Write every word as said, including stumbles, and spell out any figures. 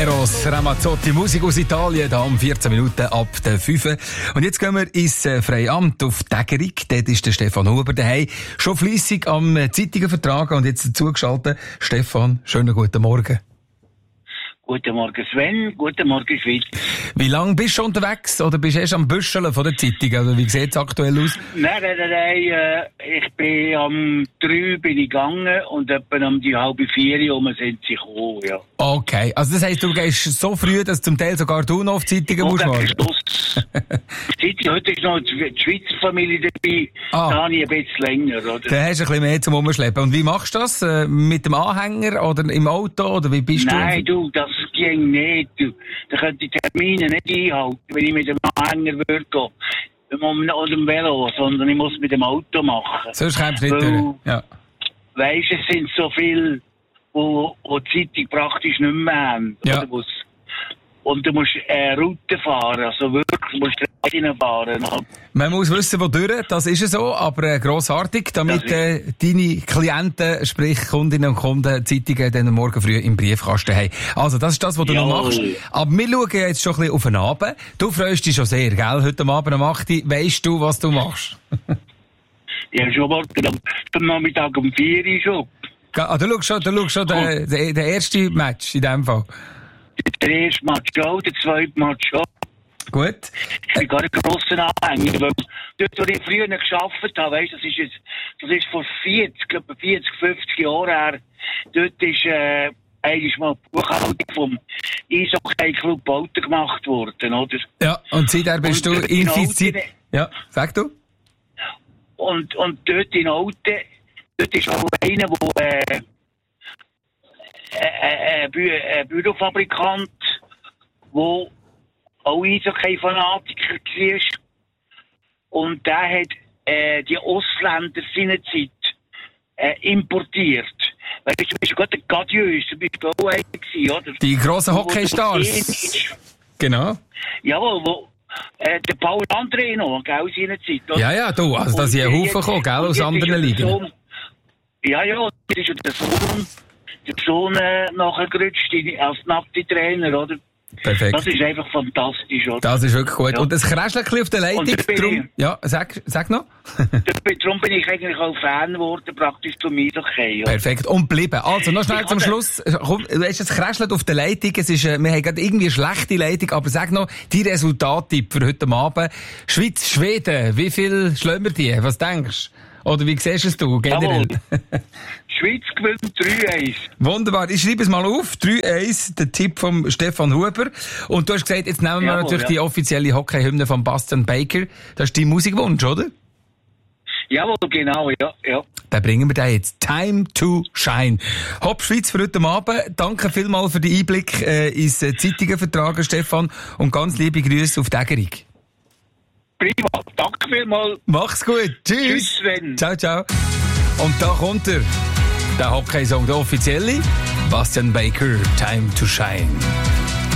Eros Ramazzotti, Musik aus Italien, da um vierzehn Minuten ab der fünf. Und jetzt gehen wir ins Freiamt auf Tägerig. Dort ist der Stefan Huber daheim. Schon fleissig am Zeitungen vertragen und jetzt zugeschaltet. Stefan, schönen guten Morgen. Guten Morgen Sven, guten Morgen Schweiz. Wie lange bist du schon unterwegs oder bist du erst am Büscheln von der Zeitung? Oder wie sieht es aktuell aus? Nein, nein, nein, äh, ich bin am drei bin ich gegangen und etwa um die halbe vier um sind sie gekommen, ja. Okay, also das heisst, du gehst so früh, dass zum Teil sogar du noch auf die Zeitungen musst warten? Die Zeitung, heute ist noch die Schweizer Familie dabei, ah. Da habe ich ein bisschen länger, oder? Da hast du ein bisschen mehr zum Umschleppen. Und wie machst du das? Äh, mit dem Anhänger oder im Auto oder wie bist du? Nein, du, das ging nicht, du. Da könnte ich die Termine nicht einhalten, wenn ich mit dem Anhänger würde gehen. Oder dem Velo, sondern ich muss mit dem Auto machen. Sonst kommst du nicht durch. Ja. Weisst, es sind so viele, wo, wo die Zeitung praktisch nicht mehr haben. Ja. Oder und du musst äh, Route fahren, also wirklich, du musst Reisen fahren. Man muss wissen, wo durch, das ist so, aber äh, grossartig, damit äh, deine Klienten, sprich Kundinnen und Kunden, Zeitungen dann morgen früh im Briefkasten haben. Also das ist das, was du Jawohl. noch machst. Aber wir schauen jetzt schon ein bisschen auf den Abend. Du freust dich schon sehr, gell? Heute Abend um acht Uhr, weisst du, was du machst? Ja, schon morgen am Nachmittag um vier Uhr schon. Ah, du schaust schon, du schaust schon den, den, den ersten Match in dem Fall. Der erste Match auch, der zweite Match auch. Gut. Ich bin gar ein grosser Anhänger, weil dort, wo ich früher gearbeitet habe, weißt, das ist jetzt, das ist vor vierzig, glaube vierzig, fünfzig Jahren her, dort ist, äh, eigentlich mal die Buchhaltung vom Eishockey-Club Alten gemacht worden, oder? Ja, und seitdem bist und du infiziert. Ja, sag du. Und, und dort in Alten, dort ist auch einer, der, äh, Ein, Bü ein Bürofabrikant, der auch Eishockey-Fanatiker war. Und der hat äh, die Ausländer seinerzeit äh, importiert. Weißt du, du bist gerade ein Gadieux, du bist auch einer gewesen, oder? Die grossen Hockeystars. Genau. Jawohl, wo äh, der Paul André noch, gell, seinerzeit. Oder? Ja, ja, du, also da sind ein Haufen gekommen, gell, aus anderen Ligen. Sohn, ja, ja, das ist ja der Sohn. Der Sohn äh, nachher gerutscht als Nazi-Trainer, oder? Perfekt. Das ist einfach fantastisch, oder? Das ist wirklich gut. Ja. Und das Kräschchen auf der Leitung, drum, ja, sag, sag noch. Darum bin ich eigentlich auch Fan geworden, praktisch zum Eishockey. Perfekt. Und bleiben. Also, noch schnell ich zum Schluss. Komm, du hast das Kräschchen auf der Leitung. Es ist, wir haben gerade irgendwie eine schlechte Leitung, aber sag noch, die Resultattipp für heute Abend. Schweiz, Schweden, wie viel schlagen wir die? Was denkst du? Oder wie siehst es du generell? Schweiz gewinnt drei eins. Wunderbar. Ich schreibe es mal auf. drei eins, der Tipp von Stefan Huber. Und du hast gesagt, jetzt nehmen wir Jawohl, natürlich ja. die offizielle Hockey-Hymne von Bastian Baker. Das ist dein Musikwunsch, oder? Jawohl, genau, ja, ja. Dann bringen wir den jetzt. Time to Shine. Hopp Schweiz für heute Abend. Danke vielmals für den Einblick äh, ins äh, Zeitungen-Vertragen, Stefan. Und ganz liebe Grüße auf Tägerig. Prima, danke vielmals. Mach's gut. Tschüss. Tschüss, Sven. Ciao, ciao. Und da kommt er. Der Hockey-Song, der offizielle. Bastian Baker, Time to Shine.